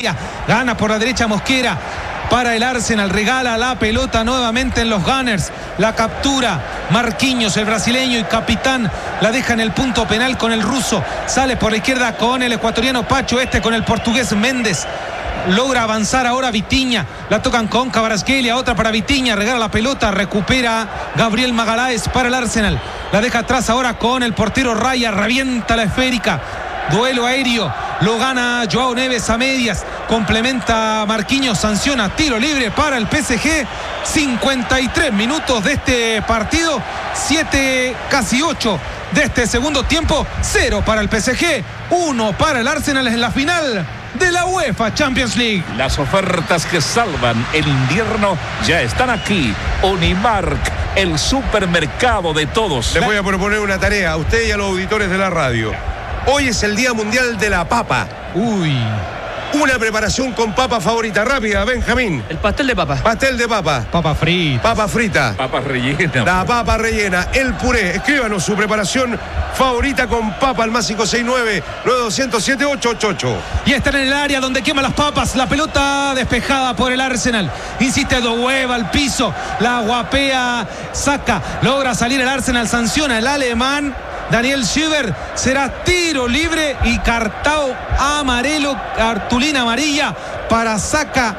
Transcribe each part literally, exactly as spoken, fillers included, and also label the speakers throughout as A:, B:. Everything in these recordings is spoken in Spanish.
A: Raya. Gana por la derecha Mosquera. Para el Arsenal, regala la pelota nuevamente en los Gunners. La captura Marquinhos, el brasileño y capitán. La deja en el punto penal con el ruso. Sale por la izquierda con el ecuatoriano Pacho. Este con el portugués Méndez. Logra avanzar ahora Vitinha. La tocan con Kvaratskhelia. Otra para Vitinha. Regala la pelota. Recupera Gabriel Magalhães para el Arsenal. La deja atrás ahora con el portero Raya. Revienta la esférica. Duelo aéreo. Lo gana Joao Neves a medias. Complementa Marquinhos. Sanciona tiro libre para el P S G. cincuenta y tres minutos de este partido. siete, casi ocho de este segundo tiempo. cero para el P S G. uno para el Arsenal en la final de la UEFA Champions League.
B: Las ofertas que salvan el invierno ya están aquí. Unimark, el supermercado de todos.
C: Les voy a proponer una tarea a usted y a los auditores de la radio. Hoy es el Día Mundial de la Papa.
A: Uy.
C: Una preparación con papa favorita rápida, Benjamín.
D: El pastel de papa.
C: Pastel de papa.
A: Papa frita.
C: Papa frita.
B: Papas rellenas.
C: La papa rellena, el puré. Escríbanos su preparación favorita con papa al más cinco seis nueve, nueve dos cero siete, ocho ocho ocho.
A: Y está en el área donde quema las papas. La pelota despejada por el Arsenal. Insiste Doué, al piso. La guapea, saca. Logra salir el Arsenal. Sanciona el alemán Daniel Schieber. Será tiro libre y cartao amarelo, cartulina amarilla para Saka.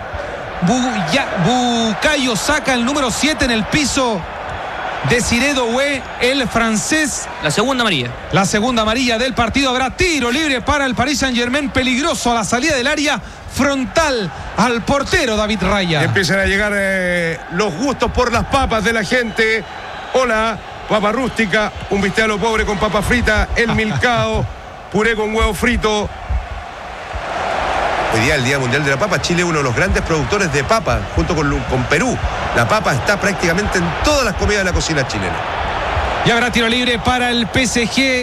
A: Bukayo Saka, el número siete en el piso. Desiré Doué, el francés.
D: La segunda amarilla.
A: La segunda amarilla del partido. Habrá tiro libre para el Paris Saint-Germain. Peligroso a la salida del área. Frontal al portero David Raya.
C: Empiezan a llegar eh, los gustos por las papas de la gente. Hola. Papa rústica, un bistec a lo pobre con papa frita, el milcao, puré con huevo frito. Hoy día, el Día Mundial de la Papa, Chile es uno de los grandes productores de papa, junto con, con Perú. La papa está prácticamente en todas las comidas de la cocina chilena.
A: Y habrá tiro libre para el P S G.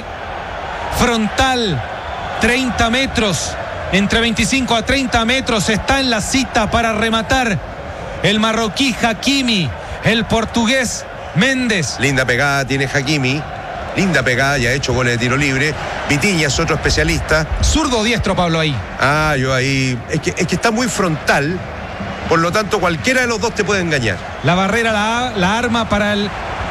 A: Frontal, treinta metros, entre veinticinco a treinta metros. Está en la cita para rematar el marroquí Hakimi, el portugués Méndez.
C: Linda pegada tiene Hakimi. Linda pegada, ya ha hecho goles de tiro libre. Vitinha es otro especialista.
A: Zurdo o diestro, Pablo, ahí.
C: Ah, yo ahí. Es que, es que está muy frontal. Por lo tanto, cualquiera de los dos te puede engañar.
A: La barrera la, la arma para el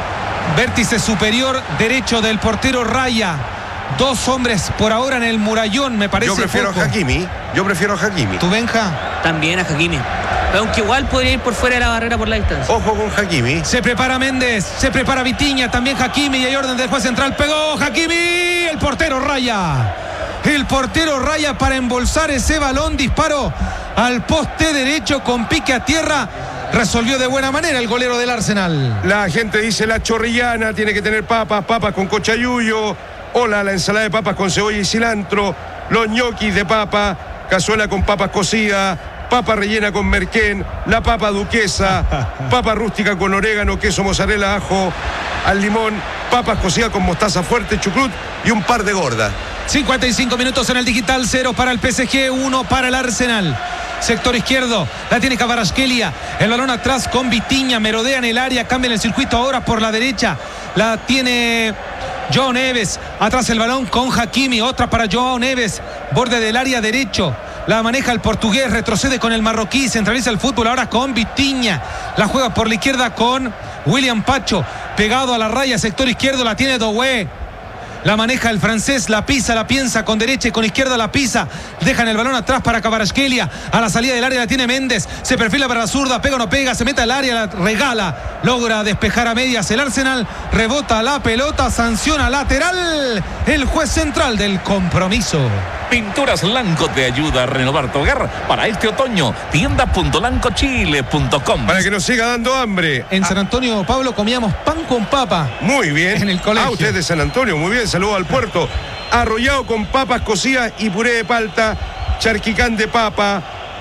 A: vértice superior derecho del portero Raya. Dos hombres por ahora en el murallón, me parece.
C: Yo prefiero
A: poco.
C: a Hakimi. Yo prefiero a Hakimi.
A: ¿Tú, Benja?
D: También a Hakimi. Aunque igual podría ir por fuera de la barrera por la distancia.
C: Ojo con Hakimi.
A: Se prepara Méndez, se prepara Vitinha, también Hakimi y hay orden del juez central. Pegó Hakimi, el portero Raya. El portero Raya para embolsar ese balón. Disparó al poste derecho con pique a tierra. Resolvió de buena manera el golero del Arsenal.
C: La gente dice la chorrillana tiene que tener papas, papas con cochayuyo. Hola, la ensalada de papas con cebolla y cilantro. Los ñoquis de papa, cazuela con papas cocidas. Papa rellena con merquén, la papa duquesa, papa rústica con orégano, queso, mozzarella, ajo, al limón, papas cocidas con mostaza fuerte, chucrut y un par de gordas.
A: cincuenta y cinco minutos en el digital, cero para el P S G, uno para el Arsenal. Sector izquierdo, la tiene Kvaratskhelia, el balón atrás con Vitinha, merodea en el área, cambia en el circuito ahora por la derecha, la tiene Joao Neves, atrás el balón con Hakimi, otra para Joao Neves, borde del área derecho. La maneja el portugués, retrocede con el marroquí, centraliza el fútbol ahora con Vitinha. La juega por la izquierda con William Pacho, pegado a la raya, sector izquierdo, la tiene Doué. La maneja el francés, la pisa, la piensa con derecha y con izquierda la pisa. Dejan el balón atrás para Kvaratskhelia. A la salida del área la tiene Méndez. Se perfila para la zurda, pega o no pega, se mete al área, la regala. Logra despejar a medias el Arsenal. Rebota la pelota, sanciona lateral. El juez central del compromiso.
B: Pinturas Lanco te ayuda a renovar tu hogar para este otoño. tienda punto lanco chile punto com.
C: Para que nos siga dando hambre.
A: En San Antonio, Pablo, comíamos pan con papa.
C: Muy bien.
A: En el colegio.
C: Ah, usted es de San Antonio, muy bien. Saludos al puerto. Arrollado con papas cocidas y puré de palta. Charquicán de papa.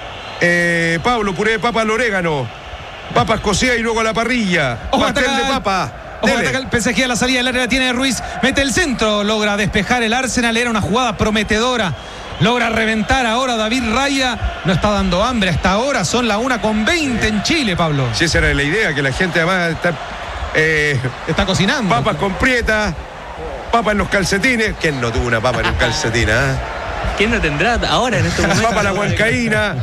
C: Eh, Pablo, puré de papa al orégano. Papas cocidas y luego a la parrilla.
A: Ojo,
C: pastel
A: ataca,
C: de papa.
A: Ojo, ataca el P S G a la salida del área, la tiene Ruiz. Mete el centro, logra despejar el Arsenal. Era una jugada prometedora. Logra reventar ahora David Raya. No está dando hambre hasta ahora. Son la una con veinte en Chile, Pablo.
C: Sí, esa era la idea, que la gente además está... Eh,
A: está cocinando.
C: Papas con prieta. Papas en los calcetines. ¿Quién no tuvo una papa en un calcetín? ¿eh?
D: ¿Quién no tendrá ahora en este momento?
C: Papa a la huancaína.